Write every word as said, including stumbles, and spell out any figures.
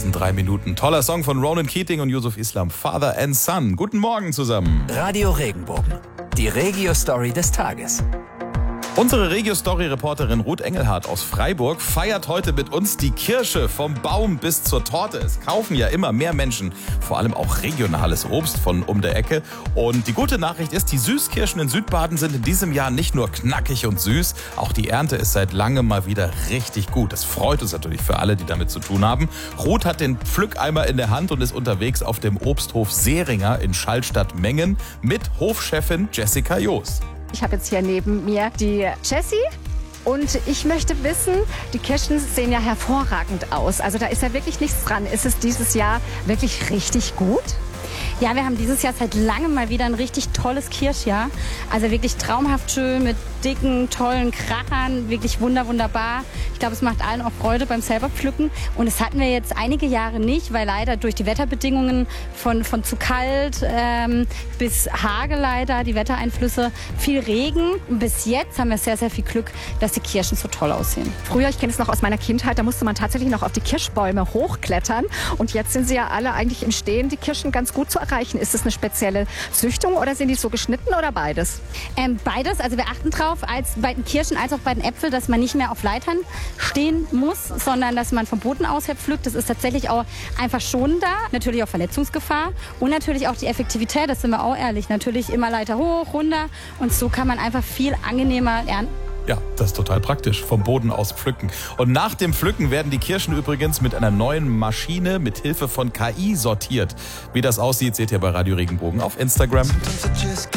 diesen drei Minuten. Toller Song von Ronan Keating und Yusuf Islam, Father and Son. Guten Morgen zusammen. Radio Regenbogen, die Regio-Story des Tages. Unsere Regio-Story-Reporterin Ruth Engelhardt aus Freiburg feiert heute mit uns die Kirsche vom Baum bis zur Torte. Es kaufen ja immer mehr Menschen, vor allem auch regionales Obst von um der Ecke. Und die gute Nachricht ist, die Süßkirschen in Südbaden sind in diesem Jahr nicht nur knackig und süß, auch die Ernte ist seit langem mal wieder richtig gut. Das freut uns natürlich für alle, die damit zu tun haben. Ruth hat den Pflückeimer in der Hand und ist unterwegs auf dem Obsthof Seringer in Schallstatt-Mengen mit Hofchefin Jessica Joos. Ich habe jetzt hier neben mir die Jessie und ich möchte wissen, die Kirschen sehen ja hervorragend aus. Also da ist ja wirklich nichts dran. Ist es dieses Jahr wirklich richtig gut? Ja, wir haben dieses Jahr seit langem mal wieder ein richtig tolles Kirschjahr. Also wirklich traumhaft schön mit dicken, tollen Krachern, wirklich wunder, wunderbar. Ich glaube, es macht allen auch Freude beim selber pflücken. Und das hatten wir jetzt einige Jahre nicht, weil leider durch die Wetterbedingungen von, von zu kalt ähm, bis Hagel leider, die Wettereinflüsse, viel Regen. Und bis jetzt haben wir sehr, sehr viel Glück, dass die Kirschen so toll aussehen. Früher, ich kenne es noch aus meiner Kindheit, da musste man tatsächlich noch auf die Kirschbäume hochklettern. Und jetzt sind sie ja alle eigentlich im Stehen, die Kirschen ganz gut zu erreichen. Ist es eine spezielle Züchtung oder sind die so geschnitten oder beides? Ähm, beides. Also wir achten drauf, als bei den Kirschen als auch bei den Äpfeln, dass man nicht mehr auf Leitern stehen muss, sondern dass man vom Boden aus her pflückt. Das ist tatsächlich auch einfach schonender. Natürlich auch Verletzungsgefahr und natürlich auch die Effektivität, das sind wir auch ehrlich. Natürlich immer Leiter hoch, runter und so kann man einfach viel angenehmer ernten. Ja, das ist total praktisch, vom Boden aus pflücken. Und nach dem Pflücken werden die Kirschen übrigens mit einer neuen Maschine mit Hilfe von K I sortiert. Wie das aussieht, seht ihr bei Radio Regenbogen auf Instagram.